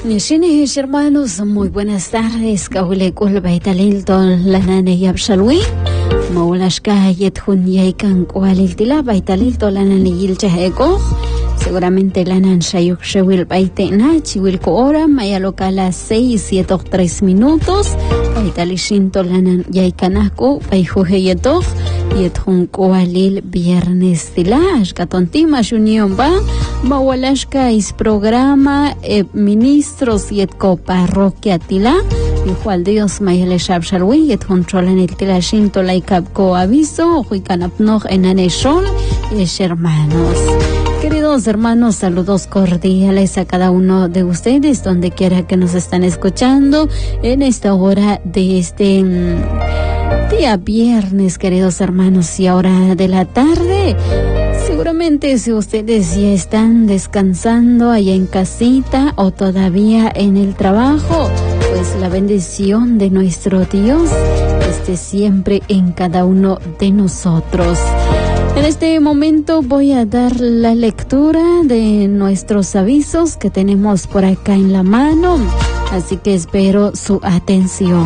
Nishines hermanos, muy buenas tardes. Kaule kulbaitalil ton lanane yabshalwi. Maulashka yethun yaikan kualil tila baitalil ton lanane yilchaheko. Seguramente lanan shayuk shawil baitena chiwil ko hora maya lokala 6:03 minutos. Baitalishin ton lanan yaikanako baijuhe yetok. Yethun kualil viernes tila ashkatontima shunion ba. Mawalashka is programa ministros yetko parroquia tila igual Dios mayale shabshalwi yet controlan el tila shinto laikabko aviso huikanapnog enaneshol hermanos. Queridos hermanos, saludos cordiales a cada uno de ustedes donde quiera que nos están escuchando en esta hora de este día viernes, queridos hermanos, y ahora de la tarde. Seguramente si ustedes ya están descansando allá en casita o todavía en el trabajo, pues la bendición de nuestro Dios esté siempre en cada uno de nosotros. En este momento voy a dar la lectura de nuestros avisos que tenemos por acá en la mano, así que espero su atención.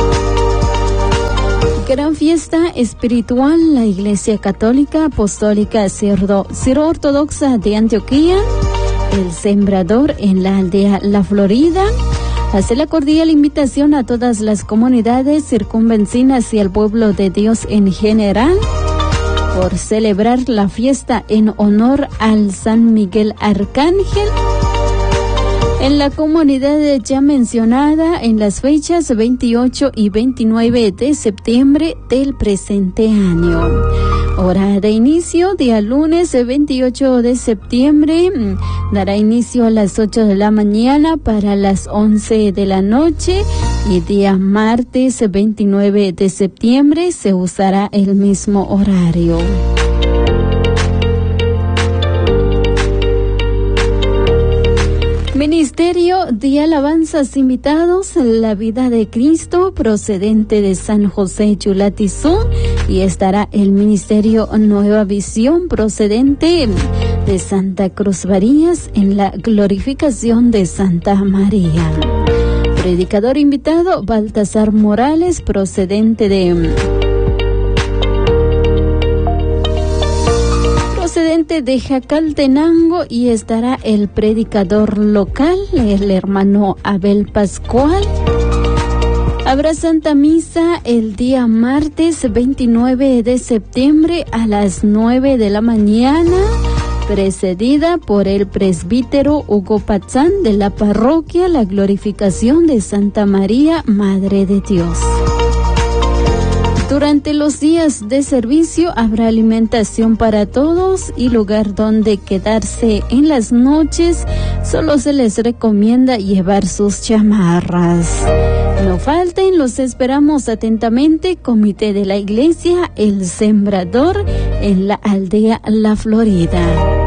Gran fiesta espiritual, la Iglesia Católica Apostólica Siro-Ortodoxa de Antioquía, el Sembrador en la aldea La Florida, hace la cordial invitación a todas las comunidades circunvecinas y al pueblo de Dios en general por celebrar la fiesta en honor al San Miguel Arcángel en la comunidad ya mencionada en las fechas 28 y 29 de septiembre del presente año. Hora de inicio, día lunes 28 de septiembre, dará inicio a las 8 de la mañana para las 11 de la noche y día martes 29 de septiembre se usará el mismo horario. Ministerio de alabanzas invitados, la vida de Cristo procedente de San José Chulatizú, y estará el Ministerio Nueva Visión procedente de Santa Cruz Varías en la glorificación de Santa María. Predicador invitado Baltasar Morales procedente de Jacaltenango, y estará el predicador local, el hermano Abel Pascual. Habrá Santa Misa el día martes 29 de septiembre a las 9 de la mañana, precedida por el presbítero Hugo Pazán de la parroquia La Glorificación de Santa María, Madre de Dios. Durante los días de servicio habrá alimentación para todos y lugar donde quedarse en las noches. Solo se les recomienda llevar sus chamarras. No falten, los esperamos atentamente. Comité de la Iglesia El Sembrador en la aldea La Florida.